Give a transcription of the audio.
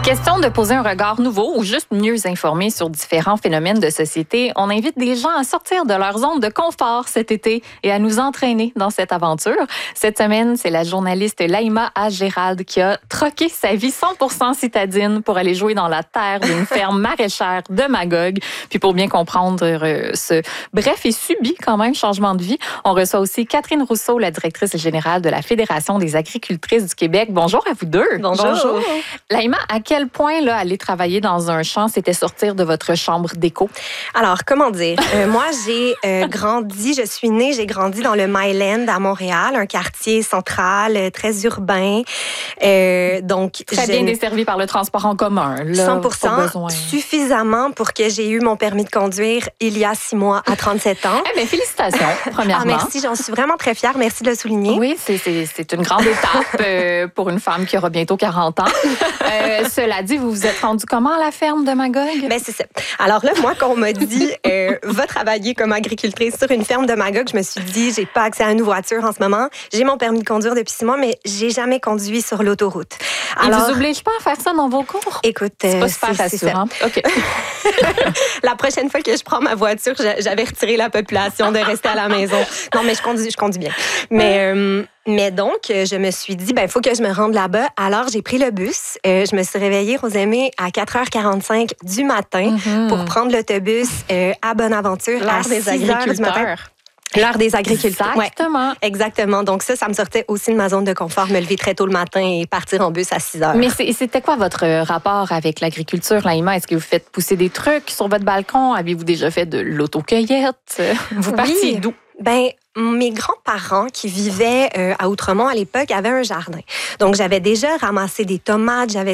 Question de poser un regard nouveau ou juste mieux informé sur différents phénomènes de société. On invite des gens à sortir de leur zone de confort cet été et à nous entraîner dans cette aventure. Cette semaine, c'est la journaliste Laïma Gérald qui a troqué sa vie 100% citadine pour aller jouer dans la terre d'une ferme maraîchère de Magog. Puis pour bien comprendre ce bref et subi quand même changement de vie, on reçoit aussi Catherine Rousseau, la directrice générale de la Fédération des agricultrices du Québec. Bonjour à vous deux. Bonjour. Laïma, à quel point là, aller travailler dans un champ, c'était sortir de votre chambre d'écho? Alors, comment dire? Moi, j'ai je suis née, j'ai grandi dans le Myland à Montréal, un quartier central, très urbain. Donc, très bien desservi par le transport en commun. Là, 100%, suffisamment pour que j'ai eu mon permis de conduire il y a 6 mois à 37 ans. Eh bien, félicitations, premièrement. Merci, j'en suis vraiment très fière. Merci de le souligner. Oui, c'est une grande étape pour une femme qui aura bientôt 40 ans. Cela dit, vous vous êtes rendu comment à la ferme de Magog? Ben, c'est ça. Alors là, moi, quand on m'a dit va travailler comme agricultrice sur une ferme de Magog, je me suis dit, j'ai pas accès à une voiture en ce moment. J'ai mon permis de conduire depuis 6 mois, mais j'ai jamais conduit sur l'autoroute. Alors, ils vous obligent pas à faire ça dans vos cours? Écoute, c'est pas super rassurant. OK. La prochaine fois que je prends ma voiture, j'avais retiré la population de rester à la maison. Non, mais je conduis bien. Mais donc, je me suis dit, il faut que je me rende là-bas. Alors, j'ai pris le bus. Je me suis réveillée, Rosemée, à 4h45 du matin pour prendre l'autobus à Bonaventure à 6h du matin. L'heure des agriculteurs. Exactement. Ouais, exactement. Donc ça me sortait aussi de ma zone de confort, me lever très tôt le matin et partir en bus à 6h. Mais c'était quoi votre rapport avec l'agriculture, Laïma? Est-ce que vous faites pousser des trucs sur votre balcon? Avez-vous déjà fait de l'autocueillette? Vous partiez d'où? Mes grands-parents qui vivaient à Outremont à l'époque avaient un jardin. Donc, j'avais déjà ramassé des tomates, j'avais